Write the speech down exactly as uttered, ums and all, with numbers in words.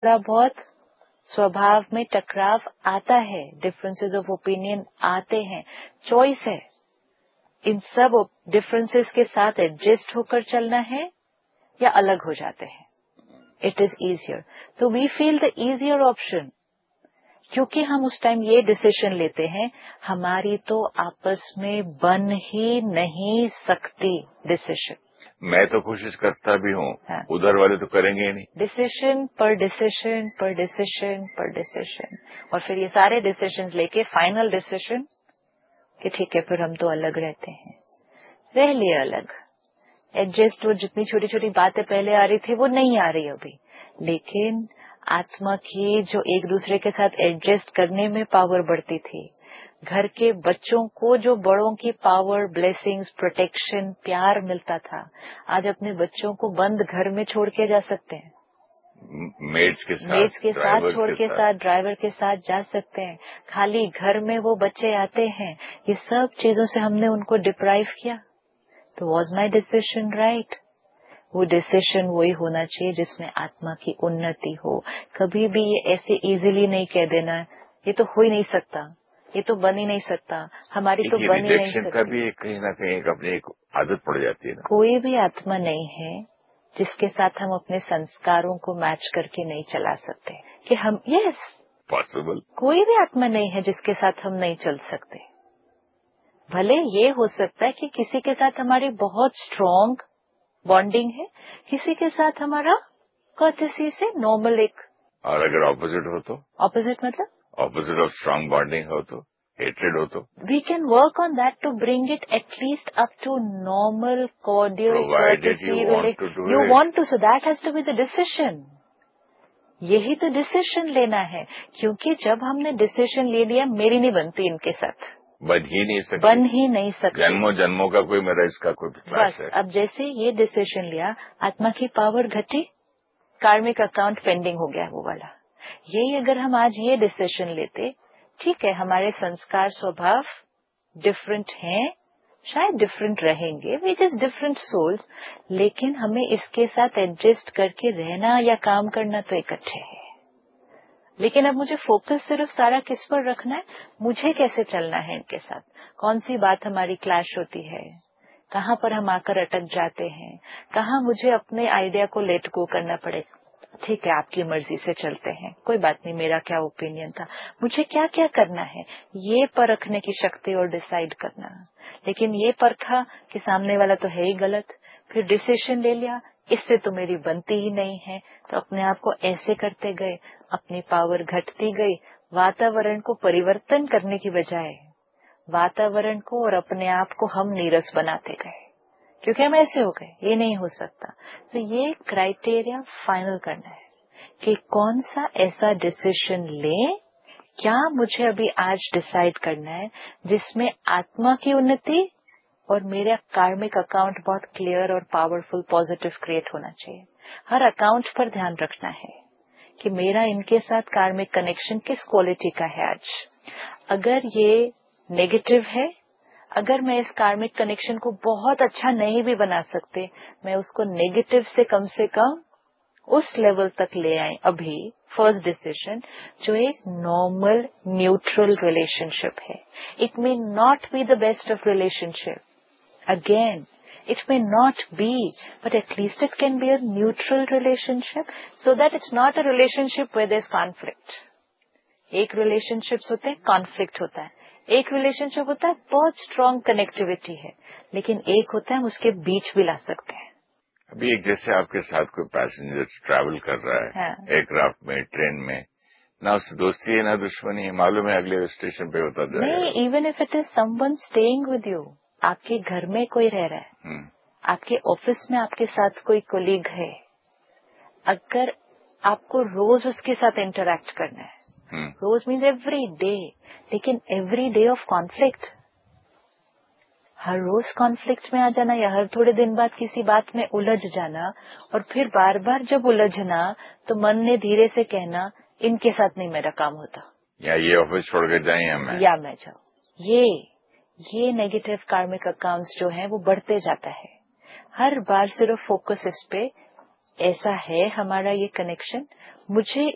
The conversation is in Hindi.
थोड़ा बहुत स्वभाव में टकराव आता है, डिफरेंसेस ऑफ ओपिनियन आते हैं, चॉइस है। इन सब डिफरेंसेस के साथ एडजस्ट होकर चलना है या अलग हो जाते हैं। इट इज इजियर, तो we feel the easier option, क्योंकि हम उस टाइम ये डिसीजन लेते हैं, हमारी तो आपस में बन ही नहीं सकती डिसीजन। मैं तो कोशिश करता भी हूँ, हाँ। उधर वाले तो करेंगे ही नहीं। डिसीजन पर डिसीजन पर डिसीजन पर डिसीजन, और फिर ये सारे डिसीजन लेके फाइनल डिसीजन कि ठीक है फिर हम तो अलग रहते हैं। रह लिए अलग, एडजस्ट, वो जितनी छोटी छोटी बातें पहले आ रही थी वो नहीं आ रही अभी, लेकिन आत्मा की जो एक दूसरे के साथ एडजस्ट करने में पावर बढ़ती थी, घर के बच्चों को जो बड़ों की पावर, ब्लेसिंग्स, प्रोटेक्शन, प्यार मिलता था, आज अपने बच्चों को बंद घर में छोड़ के जा सकते हैं, मेड्स के साथ, मेड्स के साथ छोड़ के साथ, ड्राइवर के साथ जा सकते हैं, खाली घर में वो बच्चे आते हैं। ये सब चीजों से हमने उनको डिप्राइव किया, तो वॉज माई डिसीजन राइट? वो डिसीजन वही होना चाहिए जिसमें आत्मा की उन्नति हो। कभी भी ये ऐसे इजीली नहीं कह देना ये तो हो ही नहीं सकता, ये तो बन ही नहीं सकता, हमारी तो बन ही नहीं सकती। का भी एक कहीं ना कहीं एक अपनी एक आदत पड़ जाती है ना। कोई भी आत्मा नहीं है जिसके साथ हम अपने संस्कारों को मैच करके नहीं चला सकते कि हम, यस पॉसिबल, कोई भी आत्मा नहीं है जिसके साथ हम नहीं चल सकते। भले ये हो सकता है कि किसी के साथ हमारी बहुत स्ट्रॉन्ग बॉन्डिंग है, किसी के साथ हमारा कर्टेसी से नॉर्मल एक, और अगर ऑपोजिट हो तो, ऑपोजिट मतलब ऑपोजिट ऑफ स्ट्रॉन्ग बॉन्डिंग हो तो, हेट्रेड हो तो, we can work on that to bring it at least up to normal cordial courtesy. You want to, so that has to be the decision. यही तो डिसीजन लेना है, क्योंकि जब हमने डिसीजन ले लिया मेरी नहीं बनती इनके साथ, बन ही नहीं सकती, बन ही नहीं सकती, जन्मों जन्मों का कोई मेरा इसका कोई बस है। अब जैसे ये डिसीजन लिया, आत्मा की पावर घटी, कार्मिक अकाउंट पेंडिंग हो गया वो वाला। यही अगर हम आज ये डिसीजन लेते, ठीक है हमारे संस्कार स्वभाव डिफरेंट हैं, शायद डिफरेंट रहेंगे, वी जस्ट डिफरेंट सोल्स, लेकिन हमें इसके साथ एडजस्ट करके रहना या काम करना तो इकट्ठे है। लेकिन अब मुझे फोकस सिर्फ सारा किस पर रखना है, मुझे कैसे चलना है इनके साथ, कौन सी बात हमारी क्लैश होती है, कहाँ पर हम आकर अटक जाते हैं, कहाँ मुझे अपने आइडिया को लेट गो करना पड़े। ठीक है आपकी मर्जी से चलते हैं, कोई बात नहीं, मेरा क्या ओपिनियन था, मुझे क्या क्या करना है, ये परखने की शक्ति और डिसाइड करना। लेकिन ये परखा कि सामने वाला तो है ही गलत, फिर डिसीजन ले लिया इससे तो मेरी बनती ही नहीं है, तो अपने आप को ऐसे करते गए, अपनी पावर घटती गई, वातावरण को परिवर्तन करने की बजाय वातावरण को और अपने आप को हम नीरस बनाते गए, क्योंकि हम ऐसे हो गए, ये नहीं हो सकता। तो ये क्राइटेरिया फाइनल करना है कि कौन सा ऐसा डिसीजन ले, क्या मुझे अभी आज डिसाइड करना है जिसमें आत्मा की उन्नति और मेरा कार्मिक अकाउंट बहुत क्लियर और पावरफुल पॉजिटिव क्रिएट होना चाहिए। हर अकाउंट पर ध्यान रखना है कि मेरा इनके साथ कार्मिक कनेक्शन किस क्वालिटी का है आज। अगर ये नेगेटिव है, अगर मैं इस कार्मिक कनेक्शन को बहुत अच्छा नहीं भी बना सकते, मैं उसको नेगेटिव से कम से कम उस लेवल तक ले आए अभी फर्स्ट डिसीजन, जो एक नॉर्मल न्यूट्रल रिलेशनशिप है। It may not be the best of relationship, again it may not be, but at least it can be a neutral relationship, so that it's not a relationship where there's conflict. एक relationships होते हैं conflict होता है, एक relationship होता है बहुत strong connectivity है, लेकिन एक होता है हम उसके बीच भी ला सकते हैं। अभी एक जैसे आपके साथ कोई पैसेंजर ट्रैवल कर रहा है, हाँ। एयरक्राफ्ट में, ट्रेन में, ना उससे दोस्ती है ना दुश्मनी है, मालूम है अगले स्टेशन पे होता जाएगा। नहीं, even if it is someone staying with you, आपके घर में कोई रह रहा है, आपके ऑफिस में आपके साथ कोई कोलीग है, अगर आपको रोज उसके साथ इंटरैक्ट करना है, रोज मीन्स एवरी डे, लेकिन every day of conflict, her rose conflict में आ जाना या हर थोड़े दिन बाद किसी बात में उलझ जाना, और फिर बार बार जब उलझना तो मन ने धीरे से कहना इनके साथ नहीं मेरा काम होता, या ये ऑफिस छोड़ के जाए या मैं या मैं जाऊं, ये ये नेगेटिव कार्मिक अकाउंट्स जो हैं वो बढ़ते जाता है। हर बार सिर्फ फोकस इस पे, ऐसा है हमारा ये कनेक्शन, मुझे